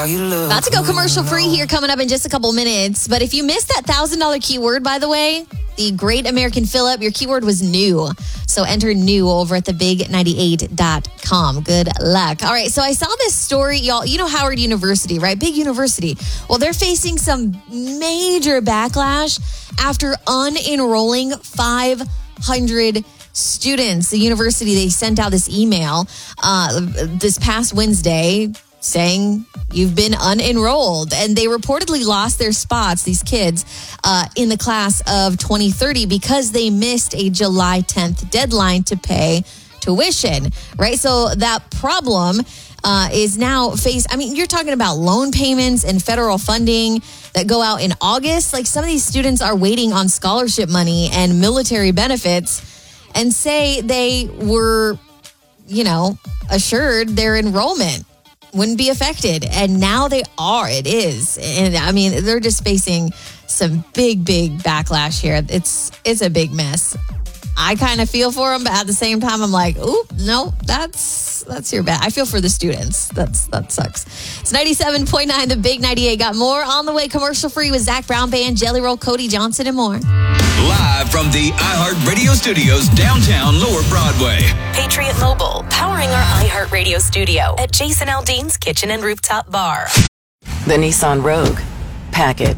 About to go commercial free here coming up in just a couple minutes. But if you missed that $1,000 keyword, by the way, the Great American Fill-Up, your keyword was new. So enter new over at thebig98.com. Good luck. All right, so I saw this story, y'all. You know Howard University, right? Big university. Well, they're facing some major backlash after unenrolling 500 students. The university, they sent out this email this past Wednesday saying you've been unenrolled, and they reportedly lost their spots, these kids, in the class of 2030 because they missed a July 10th deadline to pay tuition, right? So that problem is now faced. I mean, you're talking about loan payments and federal funding that go out in August. Like, some of these students are waiting on scholarship money and military benefits and say they were, assured their enrollment wouldn't be affected. And now they are. It is. And I mean, they're just facing some big backlash here. It's a big mess. I kind of feel for them, but at the same time, I'm like, oop, no, that's your bad. I feel for the students. That sucks. It's 97.9, the Big 98. Got more on the way, commercial free with Zach Brown Band, Jelly Roll, Cody Johnson, and more. Live from the iHeartRadio studios downtown Lower Broadway. Patriot Mobile, powering our iHeartRadio studio at Jason Aldean's Kitchen and Rooftop Bar. The Nissan Rogue. Pack it.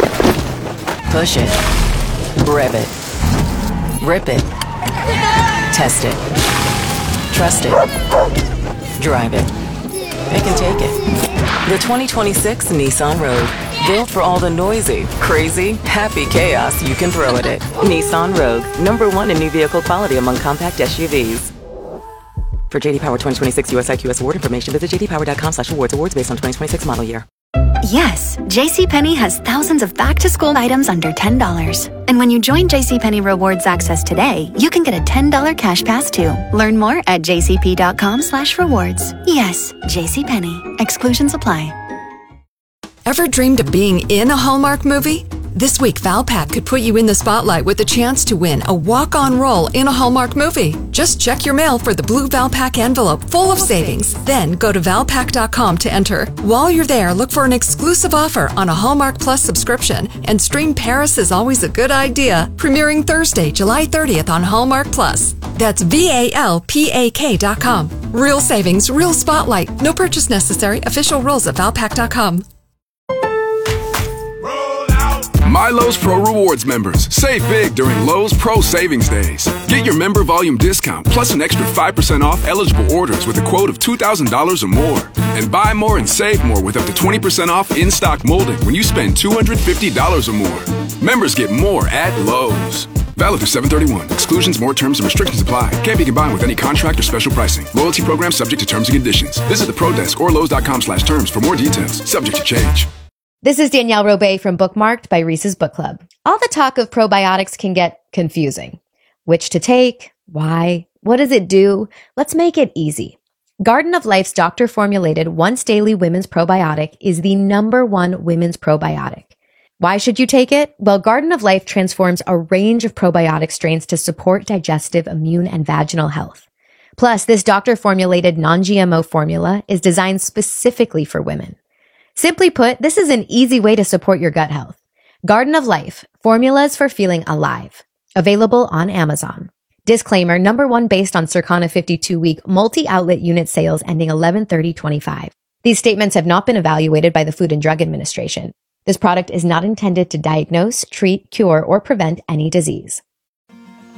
Push it. Rev it. Rip it. Test it. Trust it. Drive it. Pick and take it. The 2026 Nissan Rogue. Built for all the noisy, crazy, happy chaos you can throw at it. Nissan Rogue. #1 in new vehicle quality among compact SUVs. For JD Power 2026 US IQS award information, visit jdpower.com/awards. Awards based on 2026 model year. Yes, JCPenney has thousands of back-to-school items under $10. And when you join JCPenney Rewards Access today, you can get a $10 cash pass too. Learn more at jcp.com/rewards. Yes, JCPenney. Exclusions apply. Ever dreamed of being in a Hallmark movie? This week, Valpak could put you in the spotlight with a chance to win a walk-on role in a Hallmark movie. Just check your mail for the blue Valpak envelope full of savings. Then go to valpak.com to enter. While you're there, look for an exclusive offer on a Hallmark Plus subscription and stream Paris is Always a Good Idea, premiering Thursday, July 30th on Hallmark Plus. That's VALPAK.com. Real savings, real spotlight. No purchase necessary. Official rules at valpak.com. My Lowe's Pro Rewards members, save big during Lowe's Pro Savings Days. Get your member volume discount plus an extra 5% off eligible orders with a quote of $2,000 or more. And buy more and save more with up to 20% off in-stock molding when you spend $250 or more. Members get more at Lowe's. Valid through 7/31. Exclusions, more terms, and restrictions apply. Can't be combined with any contract or special pricing. Loyalty program subject to terms and conditions. Visit the Pro Desk or Lowe's.com/terms for more details. Subject to change. This is Danielle Robay from Bookmarked by Reese's Book Club. All the talk of probiotics can get confusing. Which to take? Why? What does it do? Let's make it easy. Garden of Life's doctor-formulated once-daily women's probiotic is the #1 women's probiotic. Why should you take it? Well, Garden of Life transforms a range of probiotic strains to support digestive, immune, and vaginal health. Plus, this doctor-formulated non-GMO formula is designed specifically for women. Simply put, this is an easy way to support your gut health. Garden of Life, formulas for feeling alive. Available on Amazon. Disclaimer, #1 based on Circana 52-week multi-outlet unit sales ending 11/30/25. These statements have not been evaluated by the Food and Drug Administration. This product is not intended to diagnose, treat, cure, or prevent any disease.